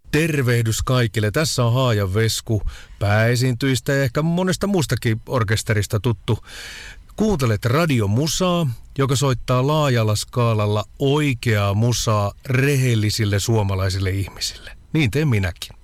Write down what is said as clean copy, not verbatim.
Tervehdys kaikille. Tässä on Haajan Vesku, pääesiintyjistä ja ehkä monesta muustakin orkesterista tuttu. Kuuntelet radiomusaa, joka soittaa laajalla skaalalla oikeaa musaa rehellisille suomalaisille ihmisille. Niin teen minäkin.